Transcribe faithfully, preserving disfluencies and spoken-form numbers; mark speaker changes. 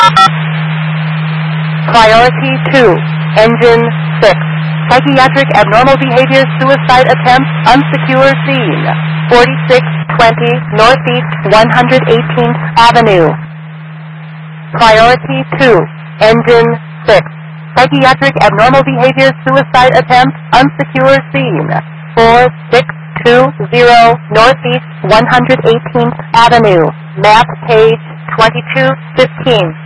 Speaker 1: Priority two, Engine six. Psychiatric abnormal behavior, suicide attempt, unsecure scene. forty-six twenty Northeast one hundred eighteenth Avenue. Priority two, Engine six. Psychiatric abnormal behavior, suicide attempt, unsecure scene. four six two zero Northeast one hundred eighteenth Avenue. Map page twenty-two fifteen.